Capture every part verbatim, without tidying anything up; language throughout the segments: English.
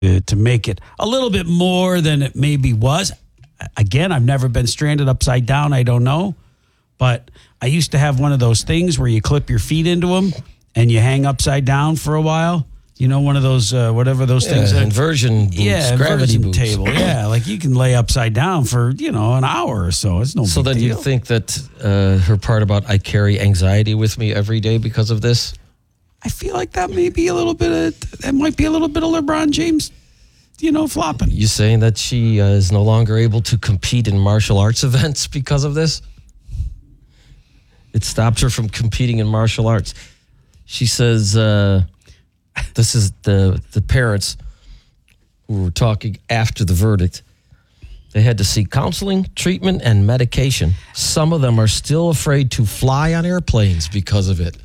uh, to make it a little bit more than it maybe was. Again, I've never been stranded upside down. I don't know. But I used to have one of those things where you clip your feet into them and you hang upside down for a while. You know, one of those, uh, whatever those yeah, things. That, inversion boots, yeah, gravity inversion boots. table. Yeah, like you can lay upside down for, you know, an hour or so. It's no So big then deal. you think that uh, her part about I carry anxiety with me every day because of this? I feel like that may be a little bit of, that might be a little bit of LeBron James, you know, flopping. You saying that she uh, is no longer able to compete in martial arts events because of this? It stops her from competing in martial arts. She says, uh, this is the, the parents who were talking after the verdict. They had to seek counseling, treatment, and medication. Some of them are still afraid to fly on airplanes because of it.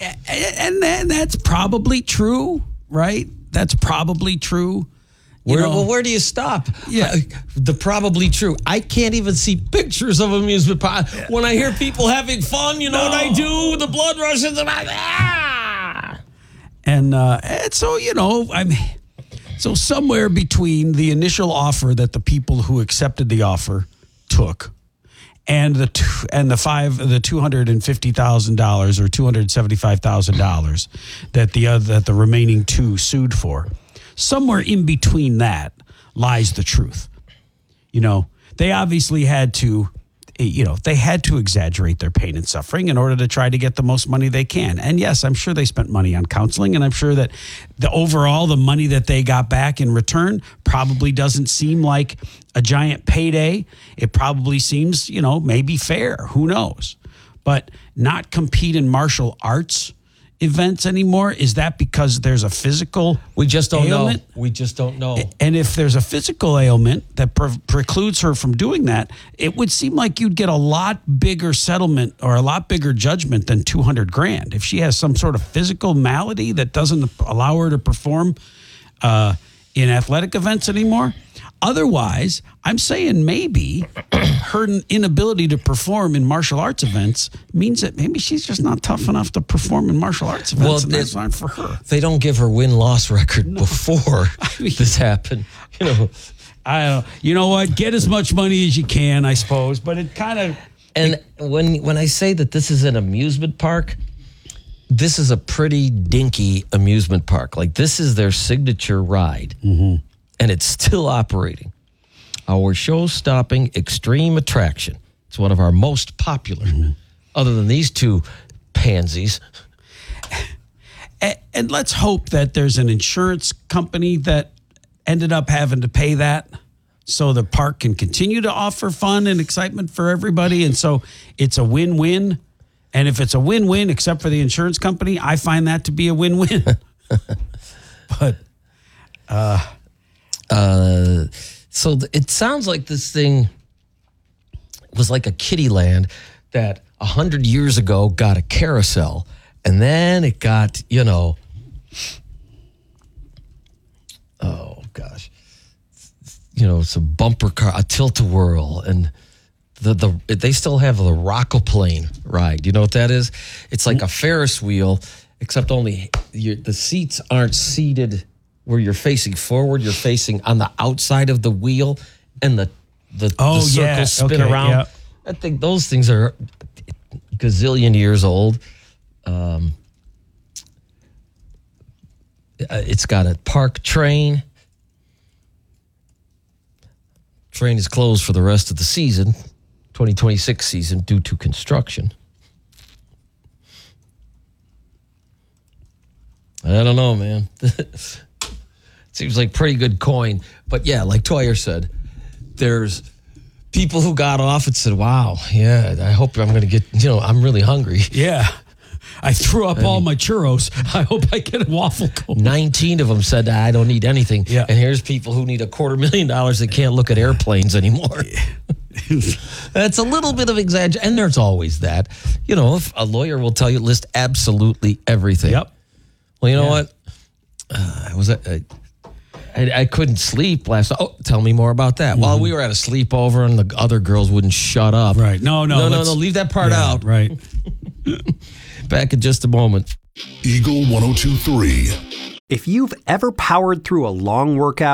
And that, that's probably true, right? That's probably true. You Where, know, well, where do you stop? Yeah. I- the probably true. I can't even see pictures of amusement park. When I hear people having fun, you know No. what I do? The blood rushes and I, ah! And, uh, and so, you know, I mean, so somewhere between the initial offer that the people who accepted the offer took and the two, and the five the two hundred and fifty thousand dollars or two hundred seventy five thousand dollars that the uh, that the remaining two sued for, somewhere in between that lies the truth. You know, they obviously had to, you know, they had to exaggerate their pain and suffering in order to try to get the most money they can. And yes, I'm sure they spent money on counseling, and I'm sure that the overall the money that they got back in return probably doesn't seem like a giant payday. It probably seems, you know, maybe fair. Who knows? But not compete in martial arts events anymore, is that because there's a physical We just don't ailment? know. We just don't know. And if there's a physical ailment that pre- precludes her from doing that, it would seem like you'd get a lot bigger settlement or a lot bigger judgment than two hundred grand. If she has some sort of physical malady that doesn't allow her to perform uh, in athletic events anymore. Otherwise, I'm saying maybe her inability to perform in martial arts events means that maybe she's just not tough enough to perform in martial arts events, Well, and they- that's not for her. They don't give her win-loss record before mean- this happened. You know, I don't know. You know what? Get as much money as you can, I suppose. But it kind of and when when I say that this is an amusement park, this is a pretty dinky amusement park. Like, this is their signature ride, and it's still operating. Our show-stopping extreme attraction. It's one of our most popular, other than these two pansies. and, and let's hope that there's an insurance company that ended up having to pay that so the park can continue to offer fun and excitement for everybody. And so it's a win-win. And if it's a win-win, except for the insurance company, I find that to be a win-win. But Uh, so th- it sounds like this thing was like a kiddie land that a hundred years ago got a carousel, and then it got, you know, oh gosh, you know, some bumper car, a tilt-a-whirl, and the the they still have the Rockoplane ride. You know what that is? It's like a Ferris wheel, except only you the seats aren't seated where you're facing forward. You're facing on the outside of the wheel, and the the, Oh, the yeah. circles spin Okay, around. yeah. I think those things are gazillion years old. Um, uh, it's got a park train. Train is closed for the rest of the season, twenty twenty-six season, due to construction. I don't know, man. Seems like pretty good coin. But yeah, like Toyer said, there's people who got off and said, wow, yeah, I hope I'm going to get, you know, I'm really hungry. yeah, I threw up all my churros. I hope I get a waffle cone. nineteen of them said, I don't need anything. Yeah. And here's people who need a quarter million dollars that can't look at airplanes anymore. That's a little bit of exaggeration. And there's always that. You know, if a lawyer will tell you, list absolutely everything. Yep. Well, you know Yeah. what? Uh, I was uh, I, I couldn't sleep last night. Oh, tell me more about that. Well, we were at a sleepover and the other girls wouldn't shut up. Right. No, no. No, no, let's- no. Leave that part Yeah, out. Right. Back in just a moment. Eagle one oh two three. If you've ever powered through a long workout